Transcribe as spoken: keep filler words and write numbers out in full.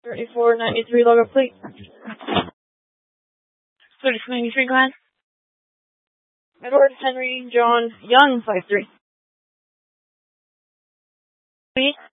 thirty-four ninety-three logo plate. thirty-four ninety-three, go ahead. Edward Henry John Young, five three.